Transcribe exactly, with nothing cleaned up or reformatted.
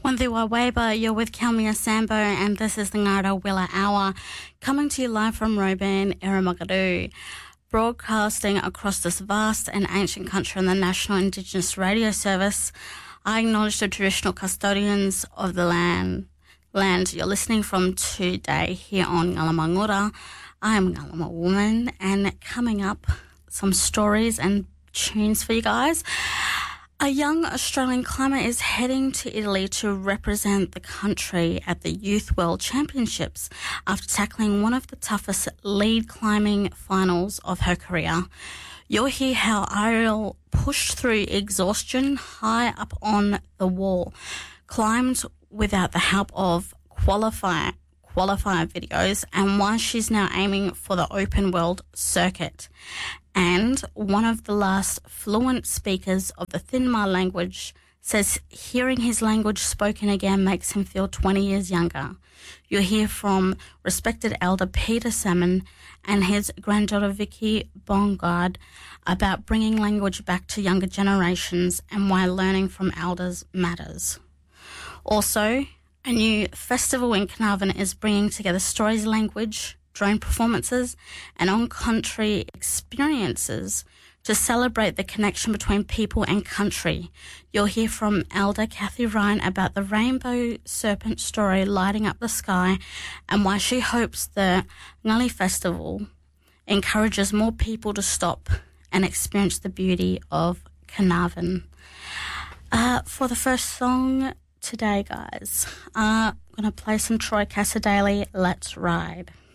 Wandhiwa Weber, you're with Kelmia Sambo, and this is the Ngara Willa Hour, coming to you live from Roebourne, Eremagadu, broadcasting across this vast and ancient country on the National Indigenous Radio Service. I acknowledge the traditional custodians of the land. Land you're listening from today here on Ngalamangura. I am a Ngalama woman, and coming up, some stories and tunes for you guys. A young Australian climber is heading to Italy to represent the country at the Youth World Championships after tackling one of the toughest lead climbing finals of her career. You'll hear how Ariel pushed through exhaustion high up on the wall, climbed without the help of qualifier qualifier videos, and why she's now aiming for the open world circuit. And one of the last fluent speakers of the Thinma language says hearing his language spoken again makes him feel twenty years younger. You'll hear from respected elder Peter Salmon and his granddaughter Vicky Bongard about bringing language back to younger generations and why learning from elders matters. Also, a new festival in Carnarvon is bringing together stories, language, drone performances and on-country experiences to celebrate the connection between people and country. You'll hear from Elder Kathy Ryan about the rainbow serpent story lighting up the sky and why she hopes the Ngali Festival encourages more people to stop and experience the beauty of Carnarvon. Uh, for the first song today, guys, uh, I'm going to play some Troy Cassar-Daley, Let's Ride.